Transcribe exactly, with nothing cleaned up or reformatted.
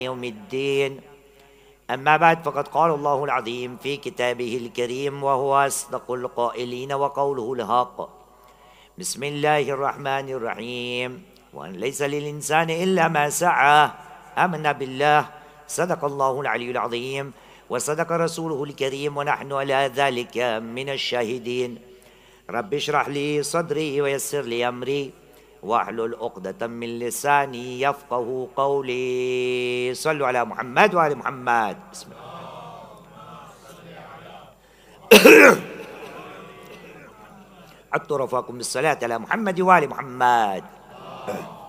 يوم الدين. أما بعد، فقد قال الله العظيم في كتابه الكريم وهو أصدق القائلين وقوله الحق: بسم الله الرحمن الرحيم، وأن ليس للإنسان إلا ما سعى. آمنا بالله، صدق الله العلي العظيم وصدق رسوله الكريم، ونحن على ذلك من الشاهدين. رب اشرح لي صدري ويسر لي أمري واحلل عقدة من لساني يفقه قولي. صلوا على محمد وآل محمد. بسم الله. عدت رفاقكم بالصلاة على محمد وآل محمد.